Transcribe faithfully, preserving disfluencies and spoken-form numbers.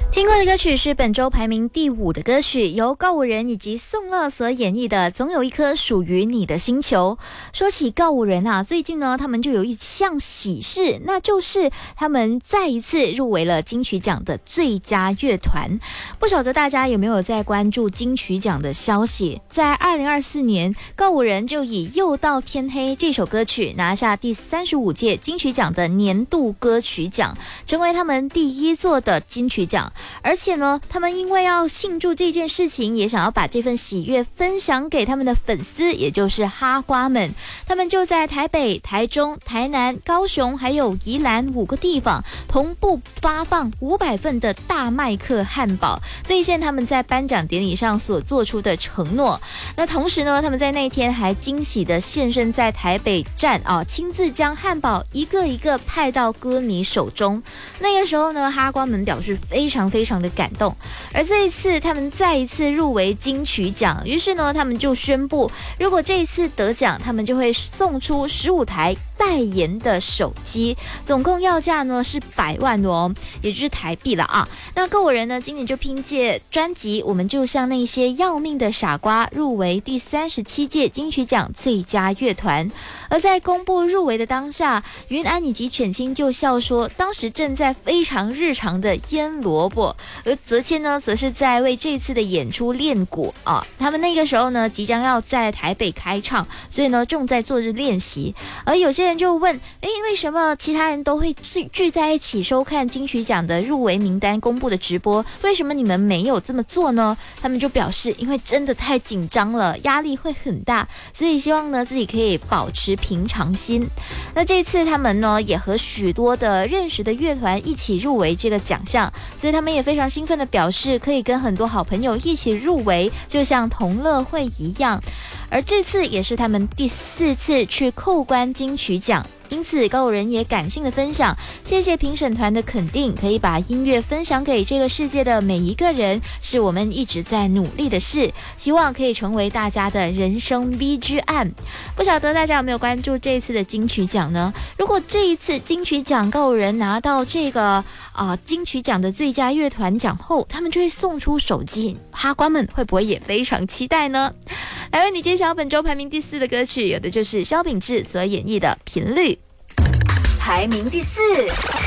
听过的歌曲是本周排名第五的歌曲，由告五人以及宋乐所演绎的《总有一颗属于你的星球》。说起告五人啊，最近呢他们就有一项喜事，那就是他们再一次入围了金曲奖的最佳乐团。不晓得大家有没有在关注金曲奖的消息？在二零二四年，告五人就以《又到天黑》这首歌曲拿下第三十五届金曲奖的年度歌曲奖，成为他们第一座的金曲奖。而且呢，他们因为要庆祝这件事情，也想要把这份喜悦分享给他们的粉丝，也就是哈瓜们。他们就在台北、台中、台南、高雄还有宜兰五个地方同步发放五百份的大麦克汉堡，兑现他们在颁奖典礼上所做出的承诺。那同时呢，他们在那一天还惊喜的现身在台北站啊，亲自将汉堡一个一个派到歌迷手中。那个时候呢，哈瓜们表示非常非常的感动。而这一次他们再一次入围金曲奖，于是呢他们就宣布，如果这一次得奖，他们就会送出十五台代言的手机，总共要价呢是百万哦，也就是台币了啊。那告五人呢今年就凭借专辑《我们就像那些要命的傻瓜》入围第三十七届金曲奖最佳乐团。而在公布入围的当下，云安以及犬青就笑说，当时正在非常日常的腌萝卜，而泽谦呢则是在为这次的演出练鼓啊。他们那个时候呢即将要在台北开唱，所以呢正在做着练习。而有些人就问，诶，为什么其他人都会聚聚在一起收看金曲奖的入围名单公布的直播，为什么你们没有这么做呢？他们就表示，因为真的太紧张了，压力会很大，所以希望呢自己可以保持平常心。那这次他们呢也和许多的认识的乐团一起入围这个奖项，所以他们也非常兴奋的表示，可以跟很多好朋友一起入围，就像同乐会一样。而这次也是他们第四次去扣关金曲奖，因此告五人也感性的分享，谢谢评审团的肯定，可以把音乐分享给这个世界的每一个人，是我们一直在努力的事，希望可以成为大家的人生 B G M。 不晓得大家有没有关注这一次的金曲奖呢？如果这一次金曲奖告五人拿到这个啊、呃、金曲奖的最佳乐团奖后，他们就会送出手机，哈瓜们会不会也非常期待呢？来为你揭晓本周排名第四的歌曲，有的就是萧秉治所演绎的《频率》。 排名第四。